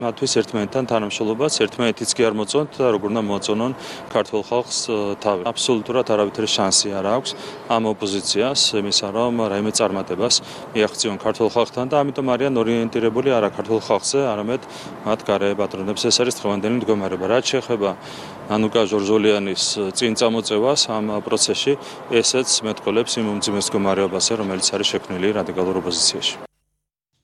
მათთვის ერთმანეთთან თანამშრომლობას, ერთმანეთიც კი არ მოწონთ და როგორ უნდა მოაწონონ ქართულ ხალხს თავი. აბსოლუტურად არავითარი შანსი არ აქვს ამ ოპოზიციას იმისა, რომ რაიმე წარმატებას მიაღწიონ ქართულ ხალხთან და ამიტომ არიან ორიენტირებული არა ქართულ ხალხზე, არამედ მათ გარე პატრონებს. ეს არის დღევანდელი მდგომარეობა. რაც შეეხება ანუკა ჟორჟოლიანის წინ წამოწევას ამ პროცესში, ესეც მეტყველებს იმ უმძიმეს მდგომარეობაზე, რომელიც არის შექმნილი რადიკალურ ოპოზიციაში.